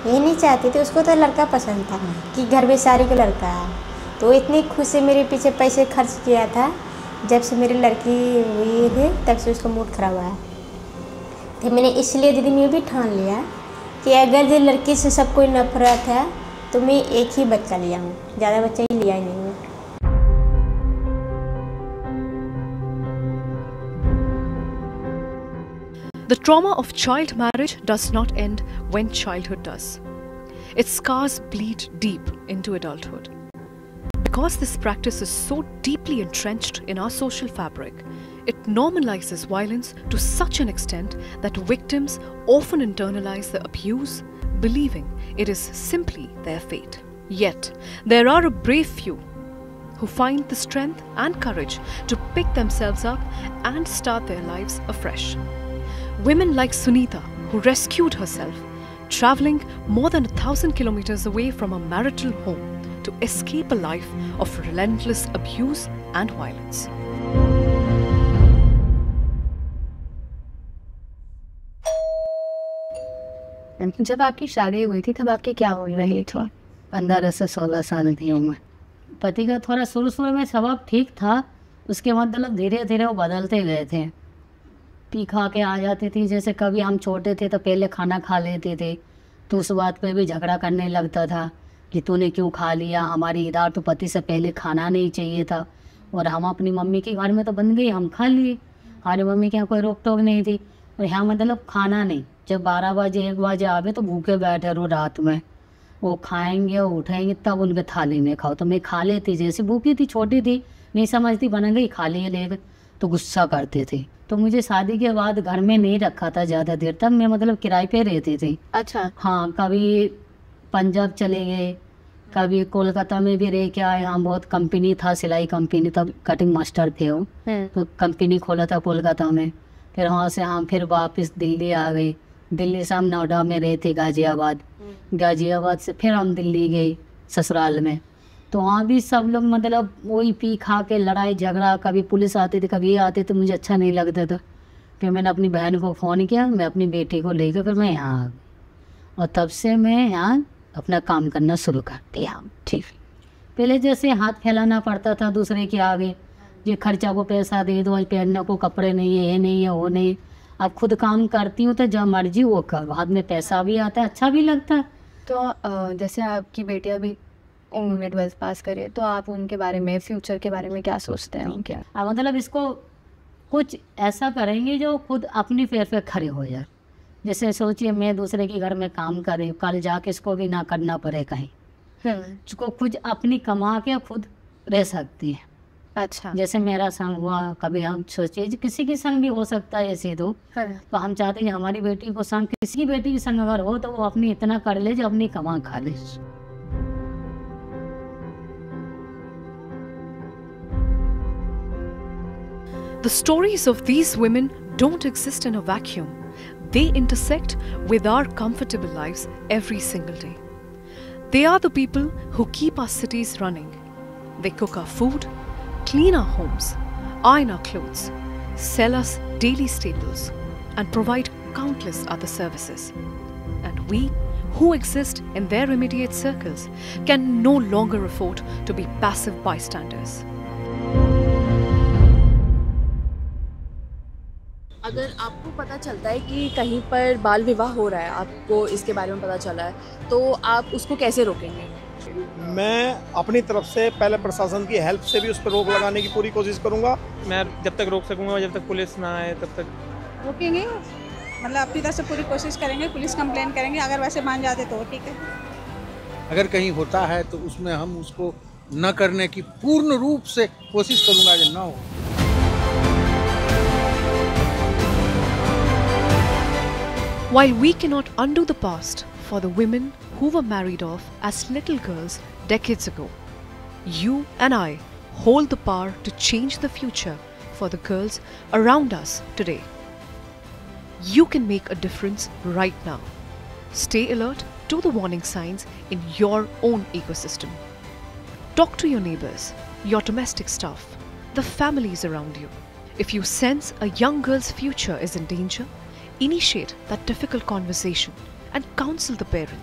ये नहीं चाहती थी, उसको तो लड़का पसंद था कि घर में सारी का लड़का है। तो इतनी खुश से मेरे पीछे पैसे खर्च किया था। जब से मेरी लड़की हुई थी तब से उसका मूड खराब हुआ। तो मैंने इसलिए दीदी में भी ठान लिया कि अगर जो लड़की से सब कोई नफरत है तो मैं एक ही बच्चा लिया हूँ, ज़्यादा बच्चा ही लिया ही नहीं हूँ। The trauma of child marriage does not end when childhood does. Its scars bleed deep into adulthood. Because this practice is so deeply entrenched in our social fabric, it normalizes violence to such an extent that victims often internalize the abuse, believing it is simply their fate. Yet, there are a brave few who find the strength and courage to pick themselves up and start their lives afresh. Women like Sunita, who rescued herself, traveling more than 1,000 kilometers away from a marital home to escape a life of relentless abuse and violence. जब आपकी शादी हुई थी तब आपकी क्या हो रही थी? 15 से 16 साल की उम्र। पति का थोड़ा शुरू में स्वभाव ठीक था, उसके मतलब धीरे धीरे वो बदलते गए थे। पी खा के आ जाती थी, जैसे कभी हम छोटे थे तो पहले खाना खा लेते थे तो उस बात पे भी झगड़ा करने लगता था कि तूने क्यों खा लिया, हमारी इधर तो पति से पहले खाना नहीं चाहिए था। और हम अपनी मम्मी के घर में तो बन गई, हम खा लिए, हमारी मम्मी के यहाँ कोई रोक टोक नहीं थी। और यहाँ मतलब खाना नहीं, जब 12 बजे 1 बजे आवे तो भूखे बैठे रहो रात में, वो खाएंगे वो उठेंगे तब उनके थाली में खाओ। तो मैं खा लेती, जैसे भूखी थी, छोटी थी, नहीं समझती, बन गई, खा लिए ले गए, तो गुस्सा करते थे। तो मुझे शादी के बाद घर में नहीं रखा था ज़्यादा देर तक, मैं मतलब किराए पे रहती थी। अच्छा। हाँ, कभी पंजाब चले गए, कभी कोलकाता में भी रह के आए। हम बहुत कंपनी था, सिलाई कंपनी, तब कटिंग मास्टर थे वो, तो कंपनी खोला था कोलकाता में। फिर वहाँ से हम फिर वापस दिल्ली आ गए। दिल्ली से हम नोएडा में रहे थे, गाजियाबाद। गाजियाबाद से फिर हम दिल्ली गए ससुराल में। तो वहाँ भी सब लोग मतलब वही पी खा के लड़ाई झगड़ा, कभी पुलिस आती थी, कभी ये आते थे, मुझे अच्छा नहीं लगता था। फिर मैंने अपनी बहन को फ़ोन किया, मैं अपनी बेटी को लेकर फिर मैं यहाँ आ गई और तब से मैं यहाँ अपना काम करना शुरू कर दिया। ठीक, पहले जैसे हाथ फैलाना पड़ता था दूसरे के आगे, ये खर्चा को पैसा दे दो, पहनने को कपड़े नहीं है, ये नहीं है, वो नहीं। अब खुद काम करती हूँ तो जब मर्जी वो कर, बाद में पैसा भी आता है, अच्छा भी लगता है। तो जैसे आपकी बेटी अभी उन्होंने 12th पास करे, तो आप उनके बारे में, फ्यूचर के बारे में क्या सोचते हैं? क्या मतलब इसको कुछ ऐसा करेंगे जो खुद अपनी पैर पे खड़े हो जाए। जैसे सोचिए मैं दूसरे के घर में काम करें, कल जाके इसको भी ना करना पड़े कहीं, उसको खुद अपनी कमा के खुद रह सकती है। अच्छा। जैसे मेरा संग हुआ, कभी हम सोचिए किसी के संग भी हो सकता है ऐसे तो हम चाहते हैं हमारी बेटी को संग, किसी की बेटी के संग अगर हो तो वो अपनी इतना कर ले जो अपनी कमा खा ले। The stories of these women don't exist in a vacuum. They intersect with our comfortable lives every single day. They are the people who keep our cities running. They cook our food, clean our homes, iron our clothes, sell us daily staples, and provide countless other services. And we, who exist in their immediate circles, can no longer afford to be passive bystanders. अगर आपको पता चलता है कि कहीं पर बाल विवाह हो रहा है, आपको इसके बारे में पता चला है, तो आप उसको कैसे रोकेंगे? मैं अपनी तरफ से पहले प्रशासन की हेल्प से भी उस पर रोक लगाने की पूरी कोशिश करूंगा। मैं जब तक रोक सकूंगा, जब तक पुलिस ना आए तब तक रोकेंगे। मतलब अपनी तरफ से पूरी कोशिश करेंगे, पुलिस कंप्लेन करेंगे, अगर वैसे मान जाते तो ठीक है। अगर कहीं होता है तो उसमें हम उसको न करने की पूर्ण रूप से कोशिश करूंगा कि न हो। While we cannot undo the past for the women who were married off as little girls decades ago, you and I hold the power to change the future for the girls around us today. You can make a difference right now. Stay alert to the warning signs in your own ecosystem. Talk to your neighbors, your domestic staff, the families around you. If you sense a young girl's future is in danger, initiate that difficult conversation and counsel the parents.